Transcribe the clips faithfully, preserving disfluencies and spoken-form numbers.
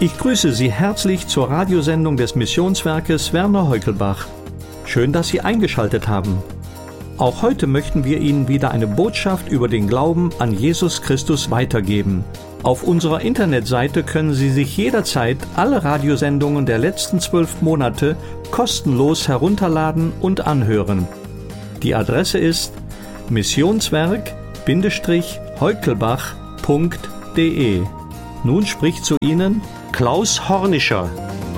Ich grüße Sie herzlich zur Radiosendung des Missionswerkes Werner Heukelbach. Schön, dass Sie eingeschaltet haben. Auch heute möchten wir Ihnen wieder eine Botschaft über den Glauben an Jesus Christus weitergeben. Auf unserer Internetseite können Sie sich jederzeit alle Radiosendungen der letzten zwölf Monate kostenlos herunterladen und anhören. Die Adresse ist missionswerk-heukelbach punkt de. Nun spricht zu Ihnen Klaus Hornischer.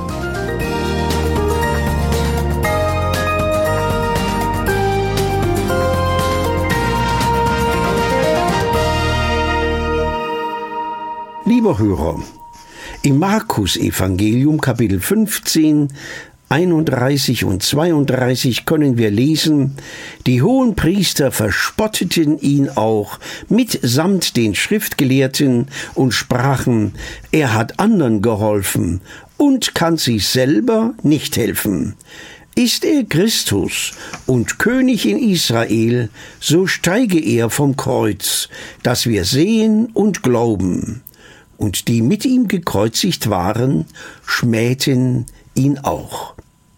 Lieber Hörer, im Markus-Evangelium Kapitel fünfzehn, einunddreißig und zweiunddreißig können wir lesen: Die Hohenpriester verspotteten ihn auch mitsamt den Schriftgelehrten und sprachen: Er hat anderen geholfen und kann sich selber nicht helfen. Ist er Christus und König in Israel, so steige er vom Kreuz, dass wir sehen und glauben. Und die mit ihm gekreuzigt waren, schmähten ihn auch.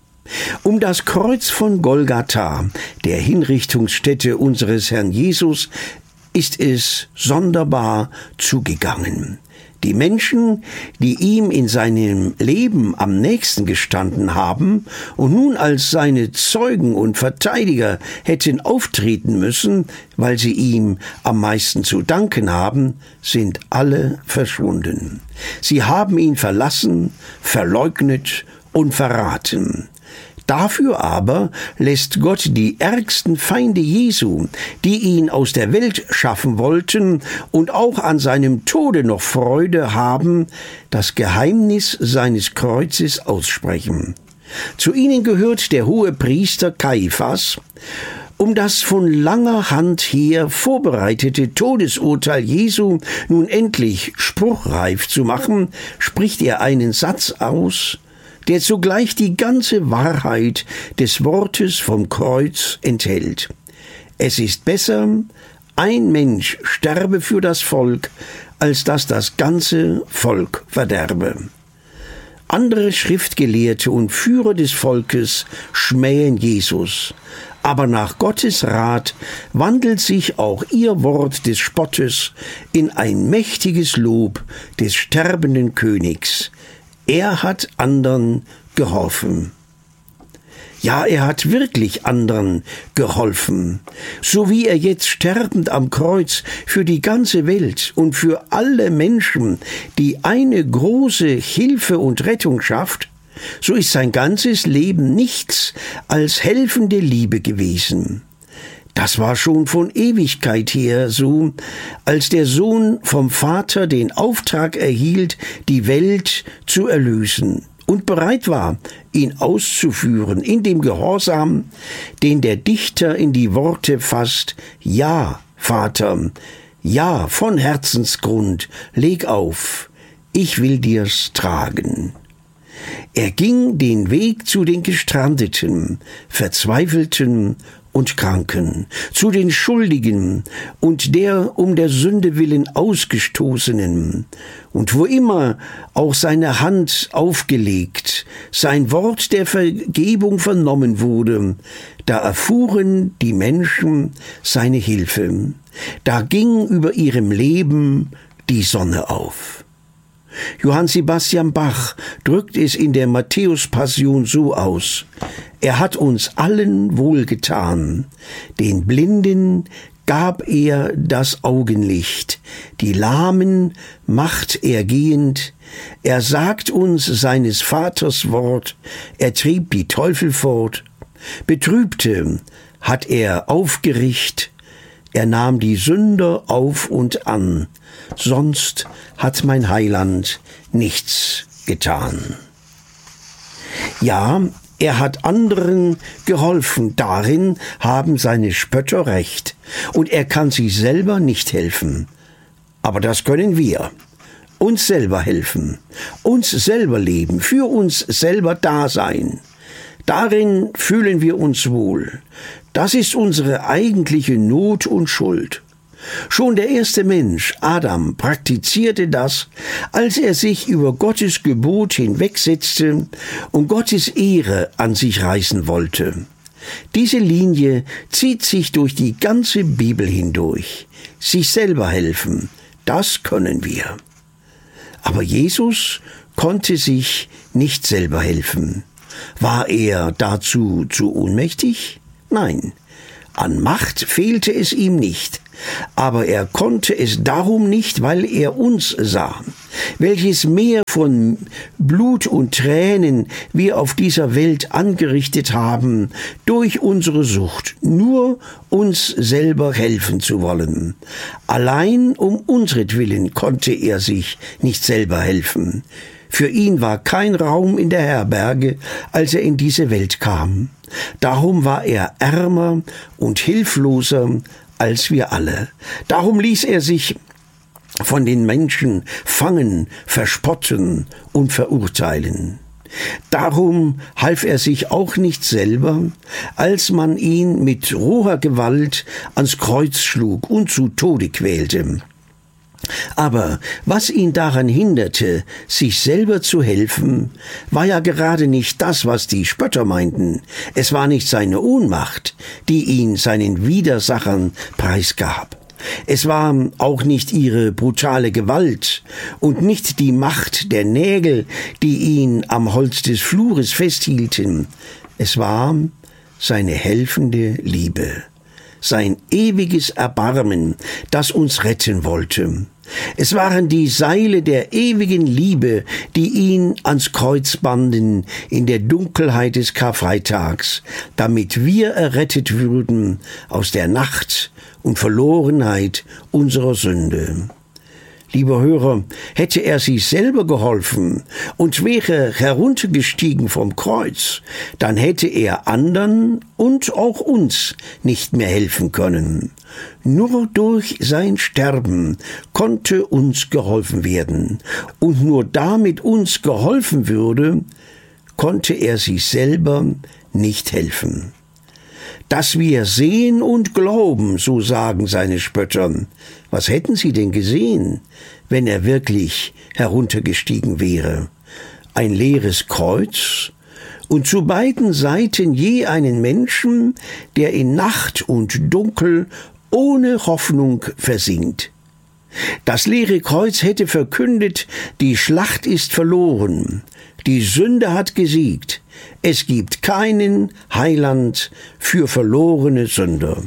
Um das Kreuz von Golgatha, der Hinrichtungsstätte unseres Herrn Jesus, ist es sonderbar zugegangen. Die Menschen, die ihm in seinem Leben am nächsten gestanden haben und nun als seine Zeugen und Verteidiger hätten auftreten müssen, weil sie ihm am meisten zu danken haben, sind alle verschwunden. Sie haben ihn verlassen, verleugnet und verraten. Dafür aber lässt Gott die ärgsten Feinde Jesu, die ihn aus der Welt schaffen wollten und auch an seinem Tode noch Freude haben, das Geheimnis seines Kreuzes aussprechen. Zu ihnen gehört der Hohepriester Kaiphas. Um das von langer Hand her vorbereitete Todesurteil Jesu nun endlich spruchreif zu machen, spricht er einen Satz aus, der zugleich die ganze Wahrheit des Wortes vom Kreuz enthält. Es ist besser, ein Mensch sterbe für das Volk, als dass das ganze Volk verderbe. Andere Schriftgelehrte und Führer des Volkes schmähen Jesus, aber nach Gottes Rat wandelt sich auch ihr Wort des Spottes in ein mächtiges Lob des sterbenden Königs. Er hat anderen geholfen. Ja, er hat wirklich anderen geholfen. So wie er jetzt sterbend am Kreuz für die ganze Welt und für alle Menschen die eine große Hilfe und Rettung schafft, so ist sein ganzes Leben nichts als helfende Liebe gewesen. Das war schon von Ewigkeit her so, als der Sohn vom Vater den Auftrag erhielt, die Welt zu erlösen und bereit war, ihn auszuführen in dem Gehorsam, den der Dichter in die Worte fasst: Ja, Vater, ja, von Herzensgrund, leg auf, ich will dir's tragen. Er ging den Weg zu den Gestrandeten, Verzweifelten und Kranken, zu den Schuldigen und der um der Sünde willen Ausgestoßenen. Und wo immer auch seine Hand aufgelegt, sein Wort der Vergebung vernommen wurde, da erfuhren die Menschen seine Hilfe. Da ging über ihrem Leben die Sonne auf. Johann Sebastian Bach drückt es in der Matthäus-Passion so aus: Er hat uns allen wohlgetan, den Blinden gab er das Augenlicht, die Lahmen macht er gehend, er sagt uns seines Vaters Wort, er trieb die Teufel fort, Betrübte hat er aufgericht, er nahm die Sünder auf und an, sonst hat mein Heiland nichts getan. Ja, er hat anderen geholfen, darin haben seine Spötter recht, und er kann sich selber nicht helfen. Aber das können wir, uns selber helfen, uns selber leben, für uns selber da sein. Darin fühlen wir uns wohl. Das ist unsere eigentliche Not und Schuld. Schon der erste Mensch, Adam, praktizierte das, als er sich über Gottes Gebot hinwegsetzte und Gottes Ehre an sich reißen wollte. Diese Linie zieht sich durch die ganze Bibel hindurch. Sich selber helfen, das können wir. Aber Jesus konnte sich nicht selber helfen. War er dazu zu ohnmächtig? Nein, an Macht fehlte es ihm nicht. Aber er konnte es darum nicht, weil er uns sah, welches Meer von Blut und Tränen wir auf dieser Welt angerichtet haben, durch unsere Sucht, nur uns selber helfen zu wollen. Allein um unsretwillen konnte er sich nicht selber helfen. Für ihn war kein Raum in der Herberge, als er in diese Welt kam. Darum war er ärmer und hilfloser als wir alle. Darum ließ er sich von den Menschen fangen, verspotten und verurteilen. Darum half er sich auch nicht selber, als man ihn mit roher Gewalt ans Kreuz schlug und zu Tode quälte. Aber was ihn daran hinderte, sich selber zu helfen, war ja gerade nicht das, was die Spötter meinten. Es war nicht seine Ohnmacht, die ihn seinen Widersachern preisgab. Es war auch nicht ihre brutale Gewalt und nicht die Macht der Nägel, die ihn am Holz des Flures festhielten. Es war seine helfende Liebe, sein ewiges Erbarmen, das uns retten wollte. Es waren die Seile der ewigen Liebe, die ihn ans Kreuz banden in der Dunkelheit des Karfreitags, damit wir errettet würden aus der Nacht und Verlorenheit unserer Sünde. Lieber Hörer, hätte er sich selber geholfen und wäre heruntergestiegen vom Kreuz, dann hätte er anderen und auch uns nicht mehr helfen können. Nur durch sein Sterben konnte uns geholfen werden. Und nur damit uns geholfen würde, konnte er sich selber nicht helfen. Dass wir sehen und glauben, so sagen seine Spötter. Was hätten sie denn gesehen, wenn er wirklich heruntergestiegen wäre? Ein leeres Kreuz und zu beiden Seiten je einen Menschen, der in Nacht und Dunkel ohne Hoffnung versinkt. Das leere Kreuz hätte verkündet, die Schlacht ist verloren, die Sünde hat gesiegt, es gibt keinen Heiland für verlorene Sünder.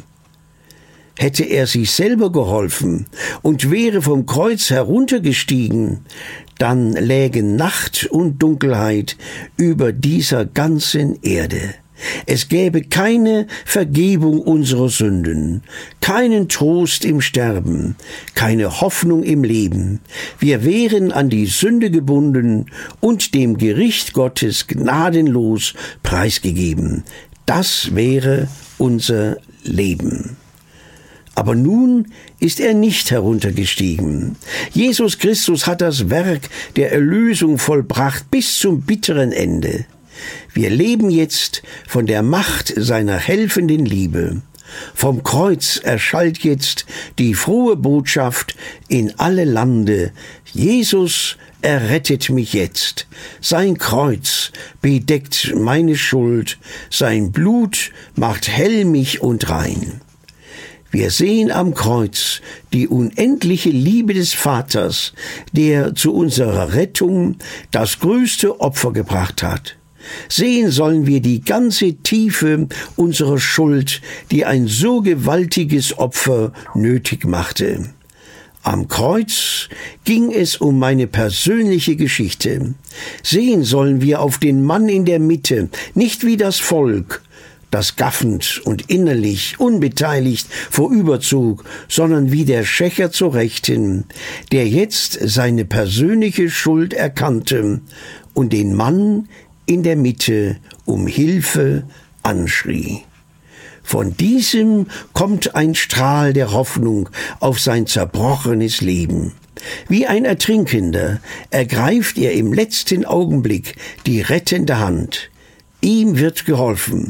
Hätte er sich selber geholfen und wäre vom Kreuz heruntergestiegen, dann lägen Nacht und Dunkelheit über dieser ganzen Erde. Es gäbe keine Vergebung unserer Sünden, keinen Trost im Sterben, keine Hoffnung im Leben. Wir wären an die Sünde gebunden und dem Gericht Gottes gnadenlos preisgegeben. Das wäre unser Leben. Aber nun ist er nicht heruntergestiegen. Jesus Christus hat das Werk der Erlösung vollbracht bis zum bitteren Ende. Wir leben jetzt von der Macht seiner helfenden Liebe. Vom Kreuz erschallt jetzt die frohe Botschaft in alle Lande. Jesus errettet mich jetzt. Sein Kreuz bedeckt meine Schuld. Sein Blut macht hell mich und rein. Wir sehen am Kreuz die unendliche Liebe des Vaters, der zu unserer Rettung das größte Opfer gebracht hat. Sehen sollen wir die ganze Tiefe unserer Schuld, die ein so gewaltiges Opfer nötig machte. Am Kreuz ging es um meine persönliche Geschichte. Sehen sollen wir auf den Mann in der Mitte, nicht wie das Volk, das gaffend und innerlich unbeteiligt vorüberzog, sondern wie der Schächer zur Rechten, der jetzt seine persönliche Schuld erkannte und den Mann in der Mitte um Hilfe anschrie. Von diesem kommt ein Strahl der Hoffnung auf sein zerbrochenes Leben. Wie ein Ertrinkender ergreift er im letzten Augenblick die rettende Hand. Ihm wird geholfen.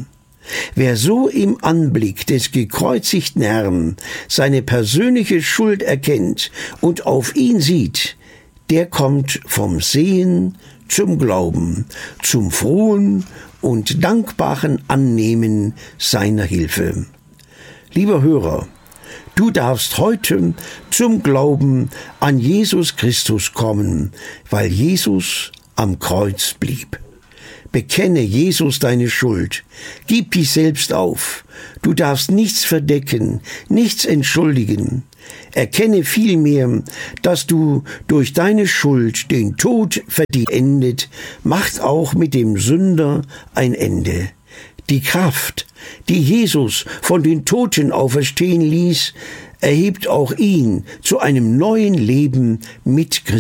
Wer so im Anblick des gekreuzigten Herrn seine persönliche Schuld erkennt und auf ihn sieht, der kommt vom Sehen zum Glauben, zum frohen und dankbaren Annehmen seiner Hilfe. Lieber Hörer, du darfst heute zum Glauben an Jesus Christus kommen, weil Jesus am Kreuz blieb. Bekenne Jesus deine Schuld, gib dich selbst auf. Du darfst nichts verdecken, nichts entschuldigen. Erkenne vielmehr, dass du durch deine Schuld den Tod verdient endet, macht auch mit dem Sünder ein Ende. Die Kraft, die Jesus von den Toten auferstehen ließ, erhebt auch ihn zu einem neuen Leben mit Christus.